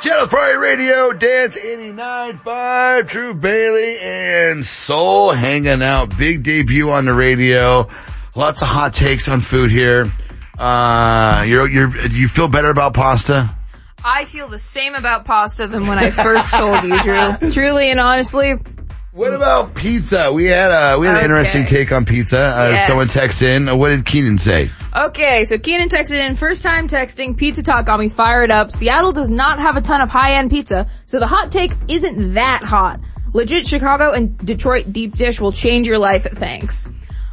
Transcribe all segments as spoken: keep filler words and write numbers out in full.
Channel Friday Radio, Dance eighty-nine point five, Drew Bailey and Soul hanging out. Big debut on the radio. Lots of hot takes on food here. Uh, you're, you're, you feel better about pasta? I feel the same about pasta than when I first told you, Drew. Truly and honestly. What about pizza? We had a, we had an okay. interesting take on pizza. Uh, yes. Someone texted in. What did Keenan say? Okay, so Keenan texted in, first time texting, pizza talk got me fired up. Seattle does not have a ton of high-end pizza, so the hot take isn't that hot. Legit, Chicago and Detroit deep dish will change your life, thanks.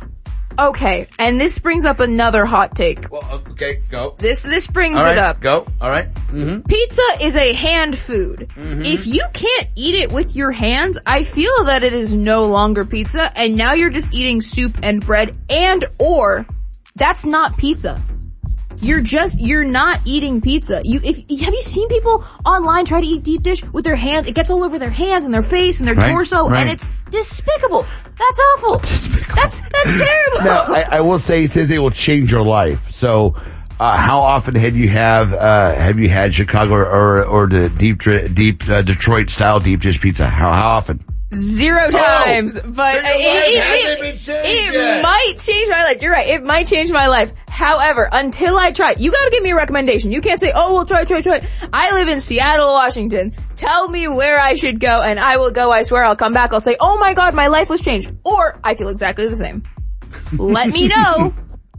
Okay, and this brings up another hot take. Well, okay, go. This, this brings All right, it up. Go, alright. Mm-hmm. Pizza is a hand food. Mm-hmm. If you can't eat it with your hands, I feel that it is no longer pizza, and now you're just eating soup and bread, and or, that's not pizza. You're just, you're not eating pizza. You, if, have you seen people online try to eat deep dish with their hands? It gets all over their hands and their face and their right, torso, right. and it's despicable. That's awful. Despicable. That's, that's terrible. Now, I, I will say, he says it will change your life. So, uh, how often had you have, uh, have you had Chicago or, or, or the deep, deep, uh, Detroit style deep dish pizza? How, how often? Zero times, oh, but it, it, it, it might change my life. You're right, it might change my life. However, until I try, you gotta give me a recommendation. You can't say, oh, well, try, try, try. I live in Seattle, Washington. Tell me where I should go and I will go. I swear I'll come back. I'll say, oh my god, my life was changed. Or I feel exactly the same. Let me know.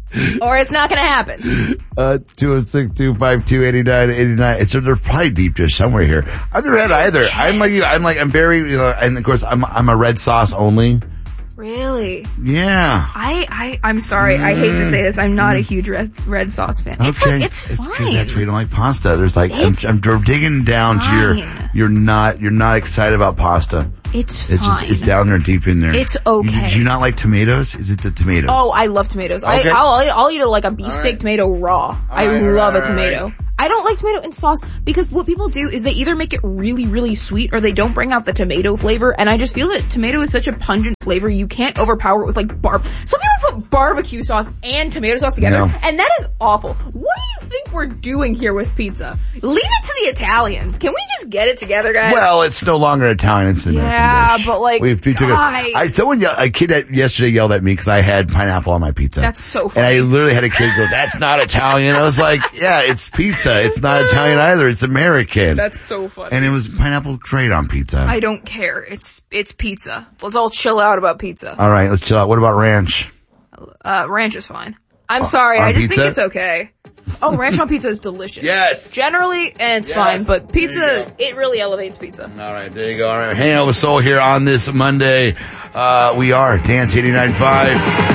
Or it's not gonna happen. Uh, two oh six, two five two, eight nine eight nine. So there's probably deep dish somewhere here. I've never had either. Yes. I'm like you, I'm like, I'm very, you know, and of course I'm, I'm a red sauce only. Really? Yeah. I, I, I'm sorry. Mm. I hate to say this. I'm not a huge red, red sauce fan. Okay. It's like, it's, it's fine. That's why you don't like pasta. There's like, I'm, I'm digging down fine. to your, you're not, you're not excited about pasta. It's It's fine. just, it's down there deep in there. It's okay. You, do you not like tomatoes? Is it the tomatoes? Oh, I love tomatoes. Okay. I, I'll, I'll eat a, like a beefsteak right. tomato raw. All I right, love right, a tomato. right. I don't like tomato in sauce because what people do is they either make it really, really sweet or they don't bring out the tomato flavor, and I just feel that tomato is such a pungent flavor you can't overpower it with like barb. Some people put barbecue sauce and tomato sauce together, No. and that is awful. What do you think we're doing here with pizza? Leave it to the Italians. Can we just get it together, guys? Well, it's no longer Italian, it's an American Yeah, dish. but like, we, we took a, guys. I, someone, yelled, a kid at, yesterday yelled at me because I had pineapple on my pizza. That's so And funny. I literally had a kid go, that's not Italian. I was like, yeah, it's pizza. It's not Italian either. It's American. That's so funny. And it was pineapple crate on pizza. I don't care. It's, it's pizza. Let's all chill out about pizza. All right, let's chill out. What about ranch? Uh, ranch is fine. I'm sorry, on I just pizza? think it's okay. Oh, ranch on pizza is delicious. Yes. Generally, and it's Yes. fine, but There you pizza, go. it really elevates pizza. All right, there you go. All right, hanging out with Soul here on this Monday. Uh, we are Dance eighty-nine point five.